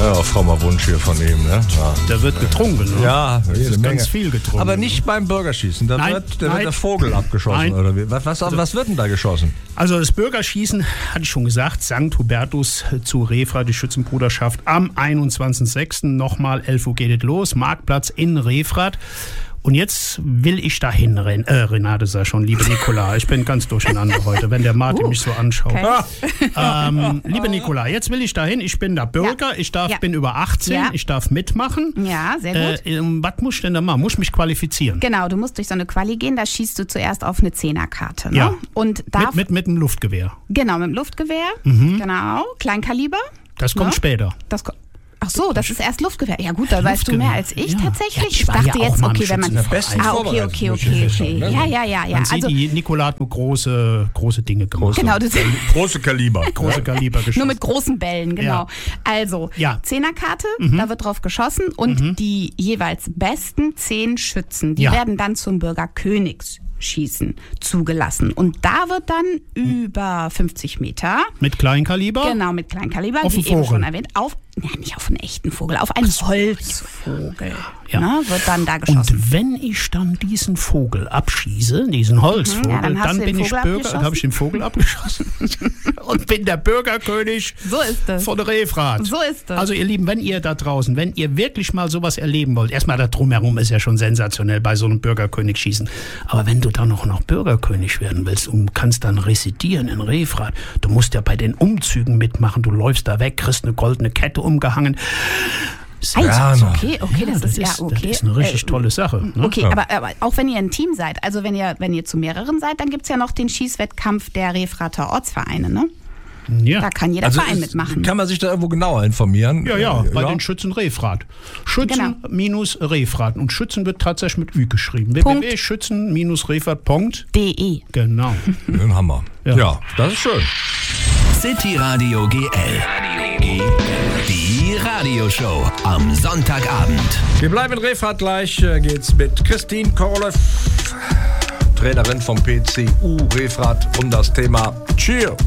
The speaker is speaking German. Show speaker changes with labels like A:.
A: Ja, auf frommer Wunsch hier von ihm. Ne? Ja.
B: Da wird getrunken. Ne?
A: Ja,
B: da ist ganz viel getrunken.
A: Aber nicht beim Bürgerschießen. Da wird der Vogel abgeschossen.
B: Nein.
A: Oder wie? Was wird denn da geschossen?
B: Also das Bürgerschießen, hatte ich schon gesagt, St. Hubertus zu Refrath, die Schützenbruderschaft, am 21.06. nochmal 11 Uhr geht es los, Marktplatz in Refrath. Und jetzt will ich dahin, Renate sag schon, liebe Nicola, ich bin ganz durcheinander heute, wenn der Martin mich so anschaut. Okay. Liebe Nicola, jetzt will ich dahin, ich bin der Bürger, ich bin über 18, ich darf mitmachen.
C: Ja, sehr gut.
B: Was muss ich denn da machen? Muss ich mich qualifizieren?
C: Genau, du musst durch so eine Quali gehen, da schießt du zuerst auf eine 10er-Karte. Ne?
B: Ja,
C: und
B: mit einem Luftgewehr.
C: Genau, mit dem Luftgewehr, genau, Kleinkaliber.
B: Das kommt später.
C: Ach so, das ist erst Luftgewehr. Ja gut, da weißt du mehr als ich tatsächlich.
B: Ja,
C: ich dachte jetzt, okay, wenn man...
A: Okay.
C: Ja.
B: Man sieht, die Nicola hat große Dinge gemacht.
C: Genau,
A: große Kaliber.
B: Große Kaliber geschossen.
C: Nur mit großen Bällen, genau.
B: Ja.
C: Also, 10er-Karte, da wird drauf geschossen und die jeweils besten 10 Schützen, die werden dann zum Bürgerkönigsschießen zugelassen. Und da wird dann über 50 Meter...
B: Mit Kleinkaliber?
C: Genau, mit Kleinkaliber,
B: wie
C: eben schon erwähnt. Nicht auf einen echten Vogel, auf einen Holzvogel. Wird dann da geschossen.
B: Und wenn ich dann diesen Vogel abschieße, diesen Holzvogel, dann bin ich Bürger, dann habe ich den Vogel abgeschossen und bin der Bürgerkönig von Refrath.
C: So ist es.
B: Also ihr Lieben, wenn ihr da draußen, wenn ihr wirklich mal sowas erleben wollt, erstmal da drumherum ist ja schon sensationell bei so einem Bürgerkönig schießen, aber wenn du dann noch Bürgerkönig werden willst und kannst dann residieren in Refrath, du musst ja bei den Umzügen mitmachen, du läufst da weg, kriegst eine goldene Kette umgehangen.
C: Okay, das ist
B: eine richtig tolle Sache. Ne?
C: Okay, aber auch wenn ihr ein Team seid, also wenn ihr zu mehreren seid, dann gibt es ja noch den Schießwettkampf der Refrather Ortsvereine, ne?
B: Ja.
C: Da kann jeder Verein mitmachen.
A: Kann man sich da irgendwo genauer informieren?
B: Ja, bei den Schützen Refrath. Schützen-Refrath. Und Schützen wird tatsächlich mit Ü geschrieben. www.schützen-refrath.de. Genau.
A: Den Hammer. Ja, das ist schön.
D: City Radio GL. Die Radioshow am Sonntagabend.
A: Wir bleiben in Refrath, gleich geht's mit Christine Korolev, Trainerin vom PCU Refrath, um das Thema Cheer.